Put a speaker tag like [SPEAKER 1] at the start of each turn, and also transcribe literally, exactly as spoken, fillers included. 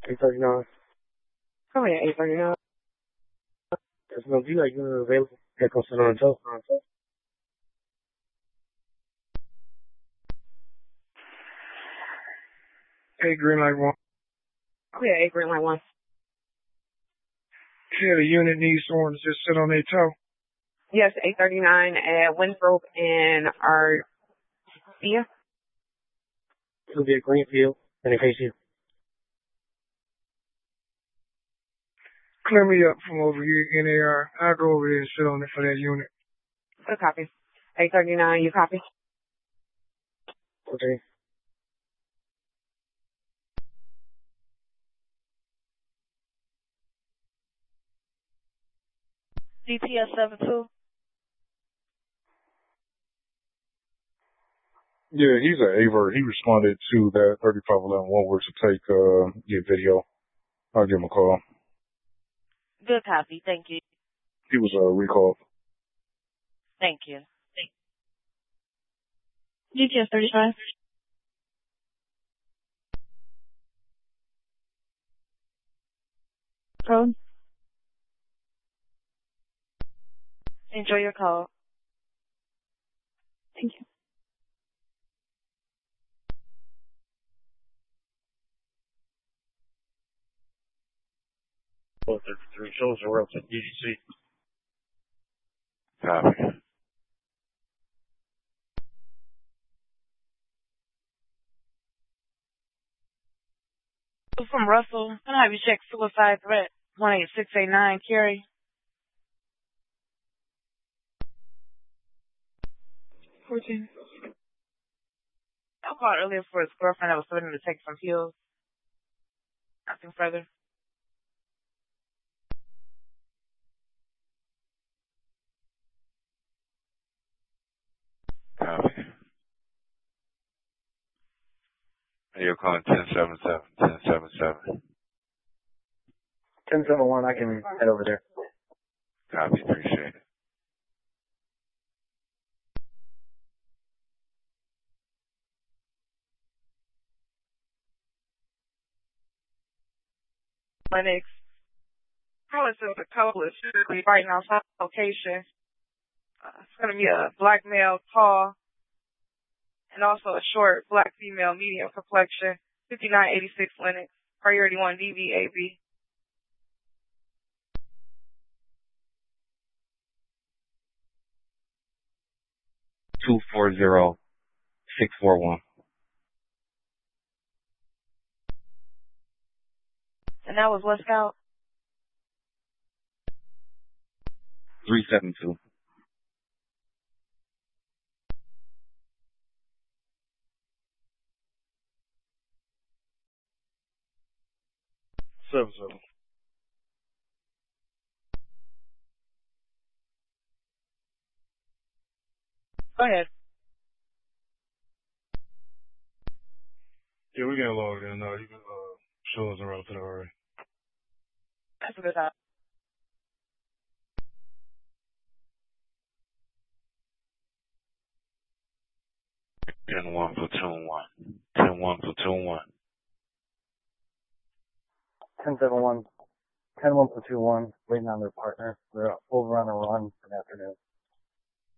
[SPEAKER 1] eight thirty-nine.
[SPEAKER 2] Come here, eight thirty-nine.
[SPEAKER 1] There's no view like you're available. That comes on the telephone.
[SPEAKER 3] Hey, Green Light One.
[SPEAKER 2] Come here, eight Green Light One.
[SPEAKER 3] Yeah, the unit needs someone to just sit on their toe.
[SPEAKER 2] Yes, eight thirty-nine at Winthrop and Arcia.
[SPEAKER 1] It'll be a Greenfield and a K C.
[SPEAKER 3] Clear me up from over here, N A R. I'll go over there and sit on it for that unit.
[SPEAKER 2] Good copy. eight thirty-nine, you copy?
[SPEAKER 1] Okay.
[SPEAKER 4] D P S seven two.
[SPEAKER 5] Yeah, he's an Avert. He responded to that thirty-five eleven one where to take uh your video. I'll give him a call.
[SPEAKER 4] Good copy. Thank you.
[SPEAKER 5] He was uh, recalled.
[SPEAKER 4] Thank you.
[SPEAKER 6] D P S thirty-five. Code.
[SPEAKER 4] Enjoy your call.
[SPEAKER 6] Thank you.
[SPEAKER 1] four thirty-three shows are up to D C.
[SPEAKER 7] Copy.
[SPEAKER 4] From Russell, can I have you check suicide threat one eight six eight nine, Carrie?
[SPEAKER 6] fourteen.
[SPEAKER 4] I called earlier for his girlfriend that was threatening to take some pills. Nothing further.
[SPEAKER 7] Copy. You're calling ten seven seven, ten seven seven.
[SPEAKER 1] ten seven one, I can head over there.
[SPEAKER 7] Copy, appreciate it.
[SPEAKER 4] Linux. Calling to the code is physically right now location. Uh, it's going to be a black male tall and also a short black female medium complexion. fifty-nine eighty-six Linux. Priority one D V A B.
[SPEAKER 1] two four zero six four one.
[SPEAKER 4] And that was what, Scout?
[SPEAKER 1] three seven two.
[SPEAKER 5] Seven seven.
[SPEAKER 4] Go ahead.
[SPEAKER 3] Yeah, we can log in. No, you can uh, show us around to the already.
[SPEAKER 4] That's a good time.
[SPEAKER 7] ten one platoon one. ten one platoon one.
[SPEAKER 1] ten seven one. ten one platoon one, waiting on their partner. They're over on a run for the afternoon.